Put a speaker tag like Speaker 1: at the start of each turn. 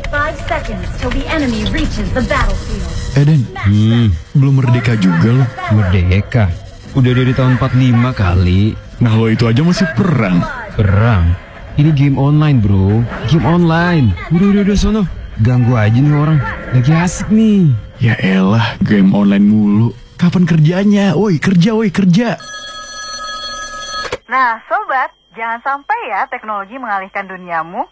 Speaker 1: 5 seconds till the enemy reaches the battlefield.
Speaker 2: Eden, belum merdeka juga lo.
Speaker 3: Merdeka? Udah dari tahun 45 kali.
Speaker 2: Nah lo itu aja masih perang.
Speaker 3: Perang? Ini game online bro. Game online. Udah sono. Ganggu aja nih orang. Lagi asik nih.
Speaker 2: Ya elah, game online mulu. Kapan kerjanya? Woi kerja.
Speaker 4: Nah sobat, jangan sampai ya teknologi mengalihkan duniamu.